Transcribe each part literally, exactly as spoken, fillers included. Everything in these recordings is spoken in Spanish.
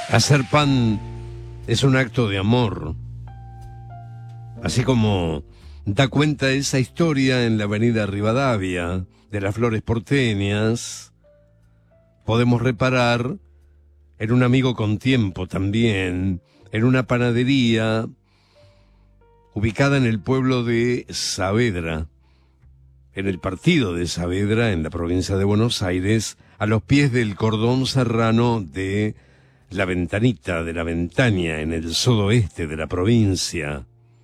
Hacer pan es un acto de amor, así como da cuenta esa historia en la avenida Rivadavia de las flores porteñas. Podemos reparar en un amigo con tiempo también, en una panadería ubicada en el pueblo de Saavedra, en el partido de Saavedra, en la provincia de Buenos Aires, a los pies del cordón serrano de La Ventanita, de La Ventaña, en el sudoeste de la provincia.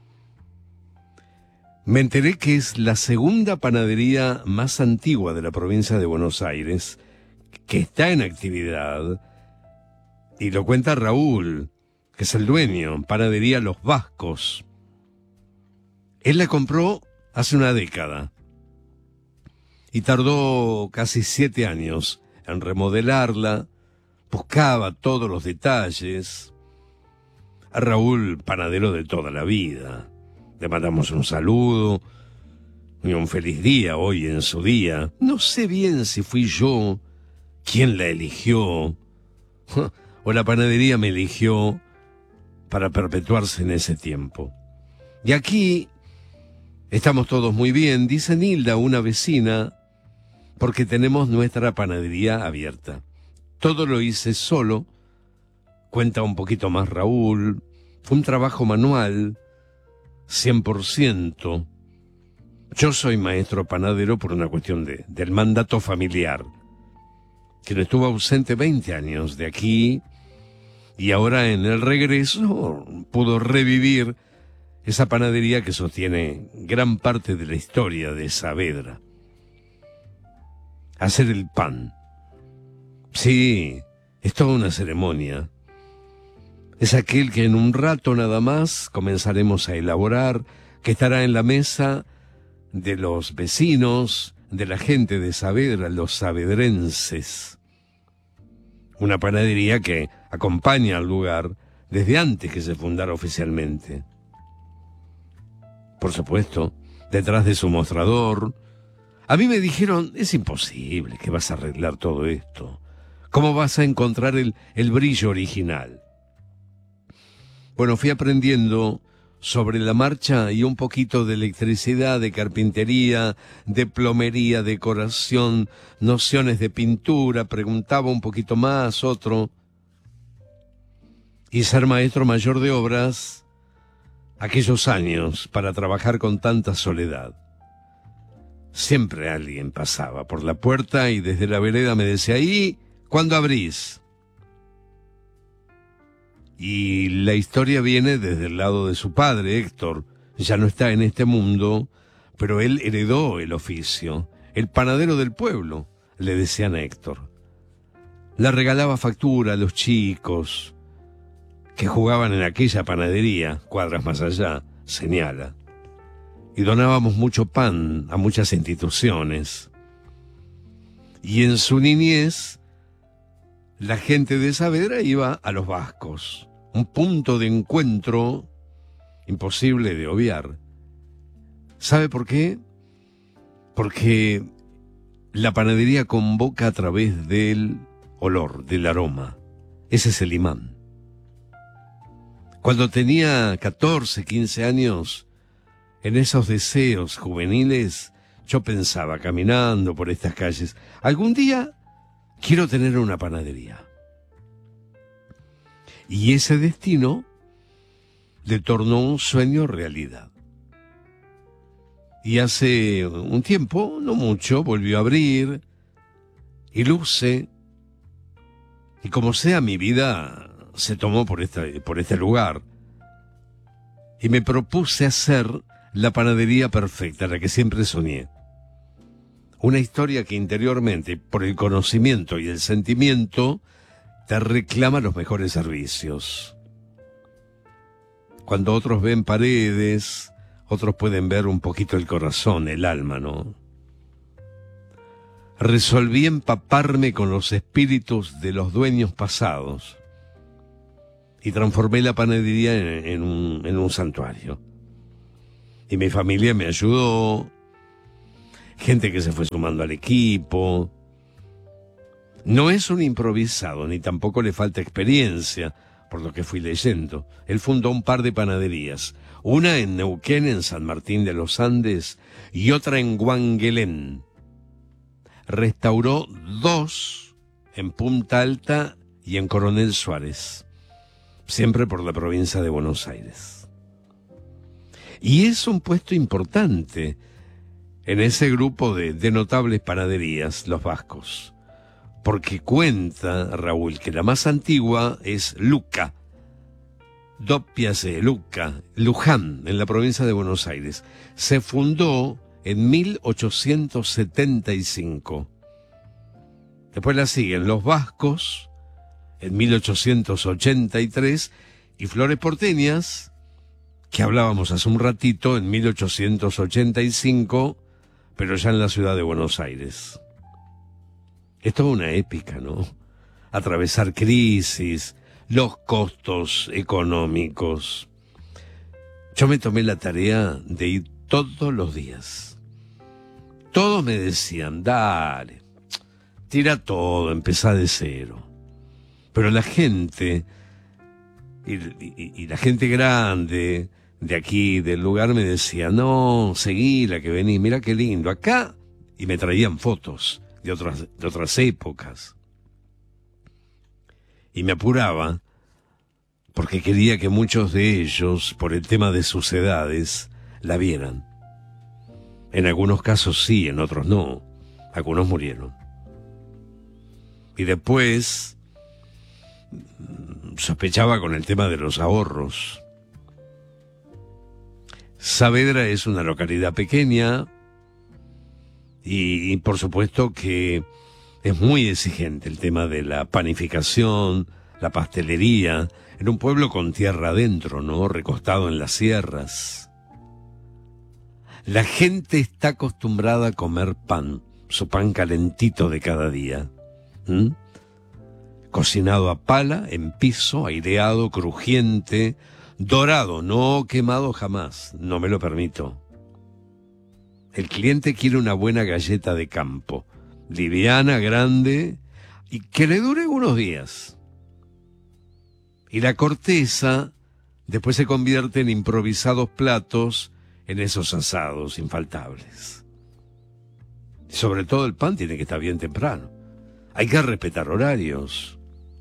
Me enteré que es la segunda panadería más antigua de la provincia de Buenos Aires, que está en actividad, y lo cuenta Raúl, que es el dueño, Panadería Los Vascos. Él la compró hace una década y tardó casi siete años en remodelarla, buscaba todos los detalles. A Raúl, panadero de toda la vida, le mandamos un saludo y un feliz día hoy en su día. No sé bien si fui yo quien la eligió o la panadería me eligió para perpetuarse en ese tiempo. Y aquí estamos todos muy bien, dice Nilda, una vecina, porque tenemos nuestra panadería abierta. Todo lo hice solo, cuenta un poquito más Raúl, fue un trabajo manual, cien por ciento. Yo soy maestro panadero por una cuestión de, del mandato familiar, quien estuvo ausente veinte años de aquí y ahora en el regreso pudo revivir esa panadería que sostiene gran parte de la historia de Saavedra. Hacer el pan. Sí, es toda una ceremonia. Es aquel que en un rato nada más comenzaremos a elaborar, que estará en la mesa de los vecinos, de la gente de Saavedra, los saavedrenses. Una panadería que acompaña al lugar desde antes que se fundara oficialmente. Por supuesto, detrás de su mostrador. A mí me dijeron, es imposible que vas a arreglar todo esto. ¿Cómo vas a encontrar el, el brillo original? Bueno, fui aprendiendo sobre la marcha y un poquito de electricidad, de carpintería, de plomería, decoración, nociones de pintura, preguntaba un poquito más, otro. Y ser maestro mayor de obras, aquellos años para trabajar con tanta soledad. Siempre alguien pasaba por la puerta y desde la vereda me decía, ¿y cuándo abrís? Y la historia viene desde el lado de su padre, Héctor. Ya no está en este mundo, pero él heredó el oficio. El panadero del pueblo, le decían a Héctor. Le regalaba factura a los chicos que jugaban en aquella panadería, cuadras más allá, señala. Y donábamos mucho pan a muchas instituciones. Y en su niñez, la gente de Saavedra iba a Los Vascos, un punto de encuentro imposible de obviar. ¿Sabe por qué? Porque la panadería convoca a través del olor, del aroma. Ese es el imán. Cuando tenía catorce, quince años, en esos deseos juveniles, yo pensaba, caminando por estas calles, algún día quiero tener una panadería. Y ese destino le tornó un sueño realidad. Y hace un tiempo, no mucho, volvió a abrir y luce. Y como sea, mi vida se tomó por, esta, por este lugar. Y me propuse hacer la panadería perfecta, la que siempre soñé. Una historia que interiormente, por el conocimiento y el sentimiento, te reclama los mejores servicios. Cuando otros ven paredes, otros pueden ver un poquito el corazón, el alma, ¿no? Resolví empaparme con los espíritus de los dueños pasados y transformé la panadería en, en, un, en un santuario. Y mi familia me ayudó, gente que se fue sumando al equipo. No es un improvisado, ni tampoco le falta experiencia, por lo que fui leyendo. Él fundó un par de panaderías, una en Neuquén, en San Martín de los Andes, y otra en Guanguelén. Restauró dos en Punta Alta y en Coronel Suárez, siempre por la provincia de Buenos Aires. Y es un puesto importante en ese grupo de, de notables panaderías, los vascos. Porque cuenta, Raúl, que la más antigua es Luca, Doppiase Luca, Luján, en la provincia de Buenos Aires. Se fundó en mil ochocientos setenta y cinco. Después la siguen los vascos, en mil ochocientos ochenta y tres, y Flores Porteñas, que hablábamos hace un ratito, en mil ochocientos ochenta y cinco, pero ya en la ciudad de Buenos Aires. Es toda una épica, ¿no? Atravesar crisis, los costos económicos. Yo me tomé la tarea de ir todos los días. Todos me decían, dale, tira todo, empezá de cero. Pero la gente, y, y, y la gente grande de aquí, del lugar, me decía, no, seguí la que venís, mira qué lindo, acá, y me traían fotos de otras, de otras épocas. Y me apuraba, porque quería que muchos de ellos, por el tema de sus edades, la vieran. En algunos casos sí, en otros no. Algunos murieron. Y después sospechaba con el tema de los ahorros. Saavedra es una localidad pequeña y, y por supuesto que es muy exigente el tema de la panificación, la pastelería, en un pueblo con tierra adentro, ¿no? Recostado en las sierras. La gente está acostumbrada a comer pan, su pan calentito de cada día. ¿Mm? Cocinado a pala, en piso, aireado, crujiente, dorado, no quemado jamás, no me lo permito. El cliente quiere una buena galleta de campo, liviana, grande, y que le dure unos días. Y la corteza después se convierte en improvisados platos en esos asados infaltables. Y sobre todo el pan tiene que estar bien temprano. Hay que respetar horarios.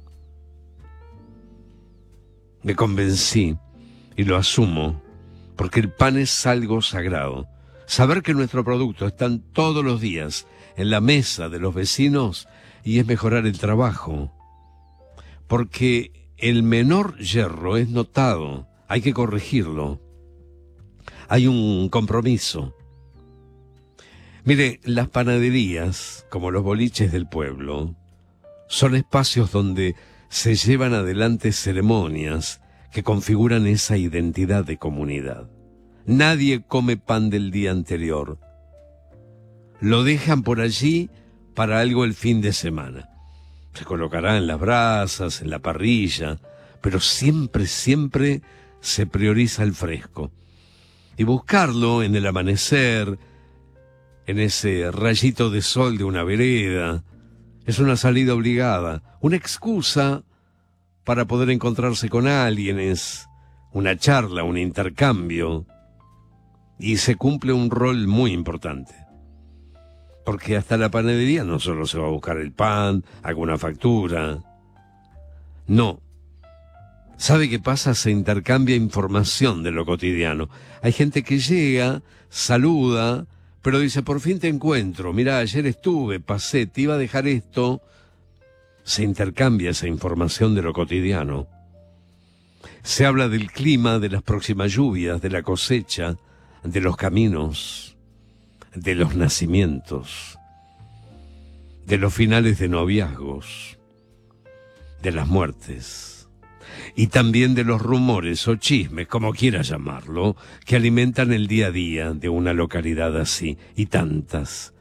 Me convencí, y lo asumo, porque el pan es algo sagrado. Saber que nuestro producto está todos los días en la mesa de los vecinos y es mejorar el trabajo. Porque el menor yerro es notado, hay que corregirlo. Hay un compromiso. Mire, las panaderías, como los boliches del pueblo, son espacios donde se llevan adelante ceremonias que configuran esa identidad de comunidad. Nadie come pan del día anterior. Lo dejan por allí para algo el fin de semana. Se colocará en las brasas, en la parrilla, pero siempre, siempre se prioriza el fresco. Y buscarlo en el amanecer, en ese rayito de sol de una vereda, es una salida obligada, una excusa para poder encontrarse con alguien, es una charla, un intercambio, y se cumple un rol muy importante. Porque hasta la panadería no solo se va a buscar el pan, alguna factura. No. ¿Sabe qué pasa? Se intercambia información de lo cotidiano. Hay gente que llega, saluda, pero dice, por fin te encuentro, mirá, ayer estuve, pasé, te iba a dejar esto. Se intercambia esa información de lo cotidiano. Se habla del clima, de las próximas lluvias, de la cosecha, de los caminos, de los nacimientos, de los finales de noviazgos, de las muertes, y también de los rumores o chismes, como quiera llamarlo, que alimentan el día a día de una localidad así, y tantas.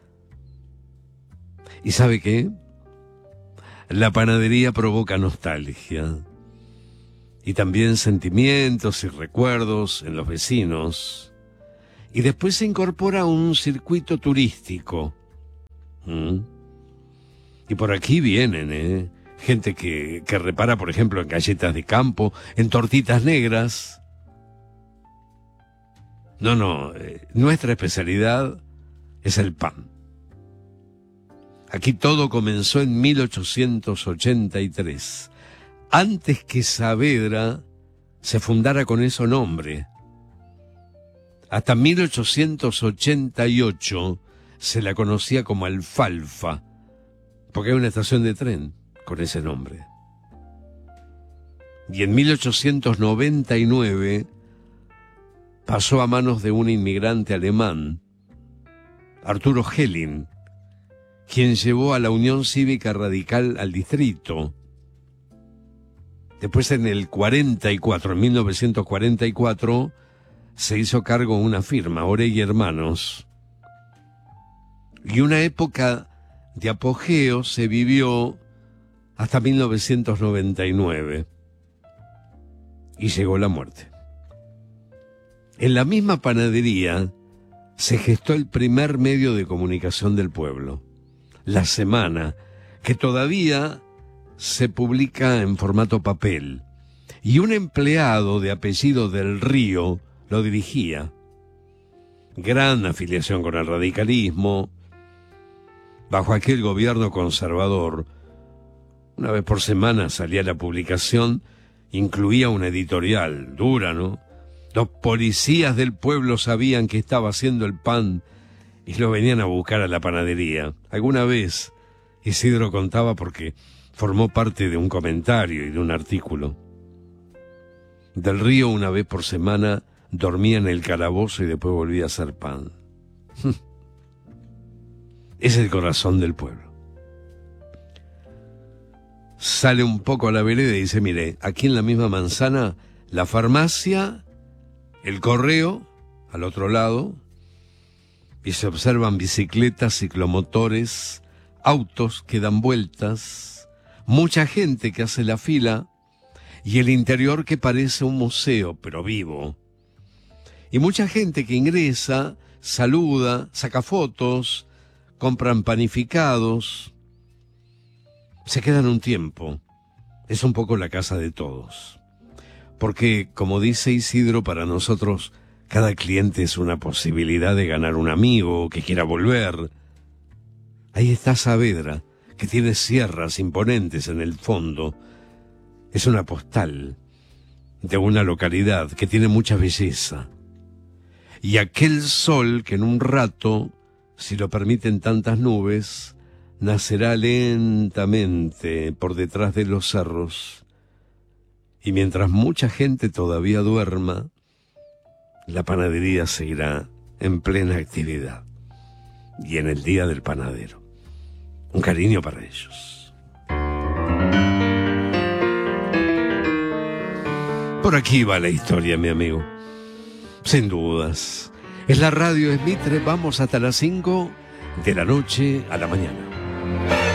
¿Y sabe qué? La panadería provoca nostalgia, y también sentimientos y recuerdos en los vecinos, y después se incorpora un circuito turístico. ¿Mm? Y por aquí vienen, ¿eh? Gente que, que repara, por ejemplo, en galletas de campo, en tortitas negras. No, no, eh, nuestra especialidad es el pan. Aquí todo comenzó en mil ochocientos ochenta y tres, antes que Saavedra se fundara con ese nombre. Hasta mil ochocientos ochenta y ocho se la conocía como Alfalfa, porque hay una estación de tren con ese nombre. Y en mil ochocientos noventa y nueve pasó a manos de un inmigrante alemán, Arturo Helling, quien llevó a la Unión Cívica Radical al distrito. Después, en el cuarenta y cuatro, en mil novecientos cuarenta y cuatro, se hizo cargo una firma, Orey Hermanos. Y una época de apogeo se vivió hasta mil novecientos noventa y nueve. Y llegó la muerte. En la misma panadería se gestó el primer medio de comunicación del pueblo, La Semana, que todavía se publica en formato papel, y un empleado de apellido Del Río lo dirigía. Gran afiliación con el radicalismo. Bajo aquel gobierno conservador, una vez por semana salía la publicación, incluía una editorial dura, ¿no? Los policías del pueblo sabían que estaba haciendo el pan y lo venían a buscar a la panadería. Alguna vez Isidro contaba porque formó parte de un comentario y de un artículo. Del Río, una vez por semana, dormía en el calabozo y después volvía a hacer pan. Es el corazón del pueblo. Sale un poco a la vereda y dice, mire, aquí en la misma manzana, la farmacia, el correo, al otro lado, y se observan bicicletas, ciclomotores, autos que dan vueltas, mucha gente que hace la fila, y el interior que parece un museo, pero vivo. Y mucha gente que ingresa, saluda, saca fotos, compran panificados, se quedan un tiempo. Es un poco la casa de todos. Porque, como dice Isidro, para nosotros cada cliente es una posibilidad de ganar un amigo que quiera volver. Ahí está Saavedra, que tiene sierras imponentes en el fondo. Es una postal de una localidad que tiene mucha belleza. Y aquel sol que en un rato, si lo permiten tantas nubes, nacerá lentamente por detrás de los cerros. Y mientras mucha gente todavía duerma, la panadería seguirá en plena actividad. Y en el Día del Panadero. Un cariño para ellos. Por aquí va la historia, mi amigo. Sin dudas. Es la radio, es Mitre. Vamos hasta las cinco de la noche a la mañana.